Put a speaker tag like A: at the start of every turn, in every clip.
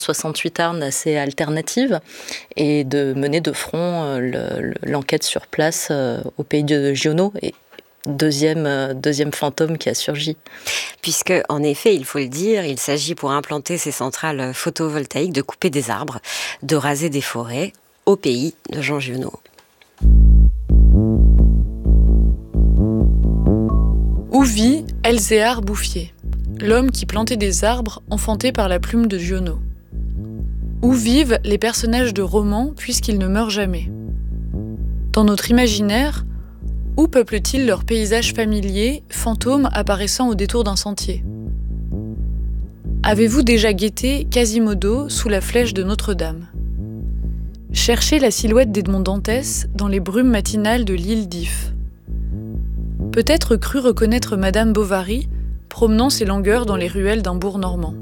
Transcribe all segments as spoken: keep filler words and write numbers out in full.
A: soixante-huit Arnes assez alternative et de mener de front le, l'enquête sur place au pays de Giono. Et Deuxième, euh, deuxième fantôme qui a surgi.
B: Puisque, en effet, il faut le dire, il s'agit pour implanter ces centrales photovoltaïques de couper des arbres, de raser des forêts au pays de Jean Giono.
C: Où vit Elzéar Bouffier, l'homme qui plantait des arbres enfantés par la plume de Giono? Où vivent les personnages de romans puisqu'ils ne meurent jamais? Dans notre imaginaire, où peuplent-ils leurs paysages familiers, fantômes apparaissant au détour d'un sentier? Avez-vous déjà guetté Quasimodo sous la flèche de Notre-Dame? Cherchez la silhouette d'Edmond Dantès dans les brumes matinales de l'île d'If. Peut-être cru reconnaître Madame Bovary promenant ses langueurs dans les ruelles d'un bourg normand.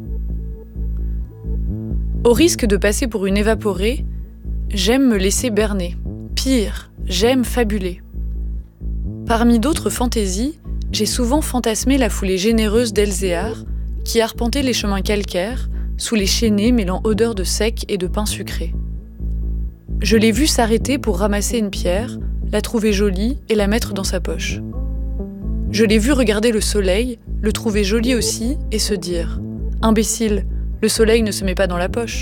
C: Au risque de passer pour une évaporée, j'aime me laisser berner. Pire, j'aime fabuler. Parmi d'autres fantaisies, j'ai souvent fantasmé la foulée généreuse d'Elzéar, qui arpentait les chemins calcaires, sous les chênaies mêlant odeur de sec et de pain sucré. Je l'ai vu s'arrêter pour ramasser une pierre, la trouver jolie et la mettre dans sa poche. Je l'ai vu regarder le soleil, le trouver joli aussi et se dire « Imbécile, le soleil ne se met pas dans la poche ».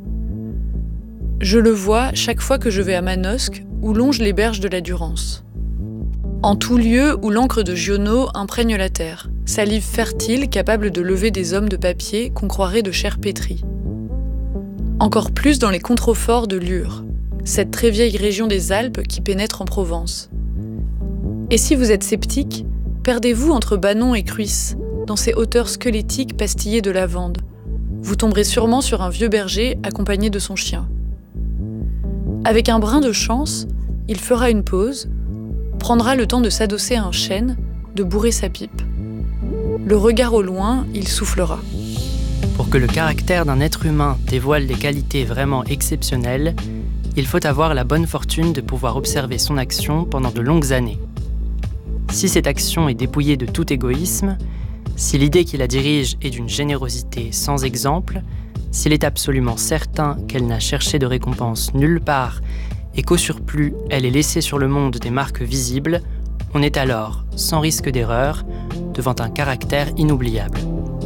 C: Je le vois chaque fois que je vais à Manosque, où longent les berges de la Durance. En tout lieu où l'encre de Giono imprègne la terre, salive fertile capable de lever des hommes de papier qu'on croirait de chair pétrie. Encore plus dans les contreforts de Lure, cette très vieille région des Alpes qui pénètre en Provence. Et si vous êtes sceptique, perdez-vous entre Banon et Cruys, dans ces hauteurs squelettiques pastillées de lavande. Vous tomberez sûrement sur un vieux berger accompagné de son chien. Avec un brin de chance, il fera une pause, prendra le temps de s'adosser à un chêne, de bourrer sa pipe. Le regard au loin, il soufflera.
D: Pour que le caractère d'un être humain dévoile des qualités vraiment exceptionnelles, il faut avoir la bonne fortune de pouvoir observer son action pendant de longues années. Si cette action est dépouillée de tout égoïsme, si l'idée qui la dirige est d'une générosité sans exemple, s'il est absolument certain qu'elle n'a cherché de récompense nulle part et qu'au surplus, elle est laissée sur le monde des marques visibles, on est alors, sans risque d'erreur, devant un caractère inoubliable.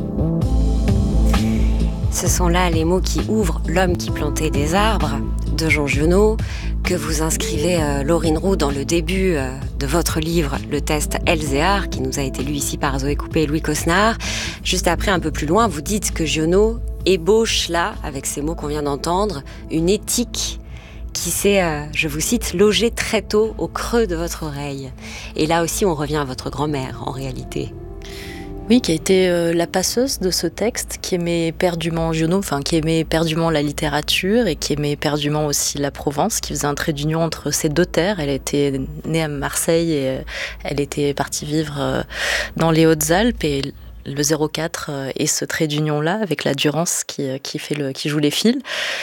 B: Ce sont là les mots qui ouvrent L'homme qui plantait des arbres de Jean Giono, que vous inscrivez, euh, Laurine Roux, dans le début euh, de votre livre, le test Elzéar, qui nous a été lu ici par Zoé Coupé et Louis Cosnard. Juste après, un peu plus loin, vous dites que Giono ébauche là, avec ces mots qu'on vient d'entendre, une éthique qui s'est, euh, je vous cite, logée très tôt au creux de votre oreille. Et là aussi, on revient à votre grand-mère, en réalité.
A: Oui, qui a été euh, la passeuse de ce texte, qui aimait éperdument Giono, enfin qui aimait éperdument la littérature et qui aimait éperdument aussi la Provence, qui faisait un trait d'union entre ces deux terres. Elle était née à Marseille et euh, elle était partie vivre euh, dans les Hautes-Alpes et le zéro quatre euh, est ce trait d'union-là avec la Durance qui, euh, qui, fait le, qui joue les fils.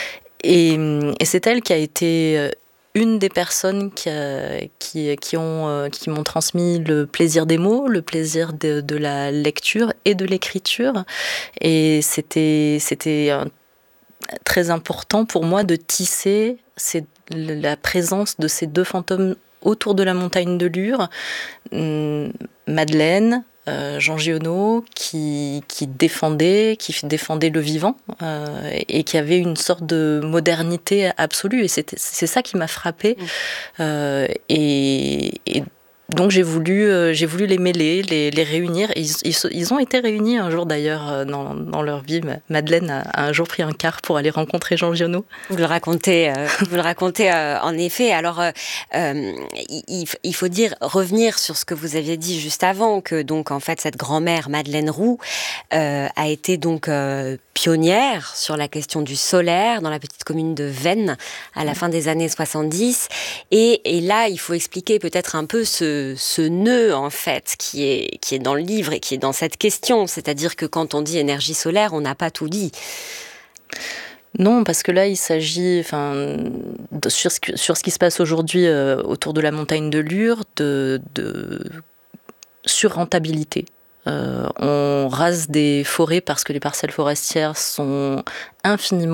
A: Et, et c'est elle qui a été euh, une des personnes qui, a, qui, qui, ont, euh, qui m'ont transmis le plaisir des mots, le plaisir de, de la lecture et de l'écriture. Et c'était, c'était un, très important pour moi de tisser c'est, la présence de ces deux fantômes autour de la montagne de Lure. Hum, Madeleine, Euh, Jean Giono qui, qui défendait, qui défendait le vivant euh, et qui avait une sorte de modernité absolue. Et c'est, c'est ça qui m'a frappée. Euh, et, et donc j'ai voulu, euh, j'ai voulu les mêler, les, les réunir. Ils, ils, ils ont été réunis un jour d'ailleurs dans, dans leur vie. Madeleine a, a un jour pris un car pour aller rencontrer Jean Giono.
B: Vous le racontez, euh, vous le racontez euh, en effet. Alors, euh, euh, il, il faut dire revenir sur ce que vous aviez dit juste avant, que donc en fait cette grand-mère Madeleine Roux euh, a été donc euh, pionnière sur la question du solaire dans la petite commune de Vennes à la fin des années soixante-dix. Et, et là, il faut expliquer peut-être un peu ce ce nœud en fait qui est qui est dans le livre et qui est dans cette question, c'est-à-dire que quand on dit énergie solaire, on n'a pas tout dit.
A: Non, parce que là, il s'agit, enfin, de, sur, ce, sur ce qui se passe aujourd'hui euh, autour de la montagne de Lure, de, de surrentabilité. Euh, on rase des forêts parce que les parcelles forestières sont infiniment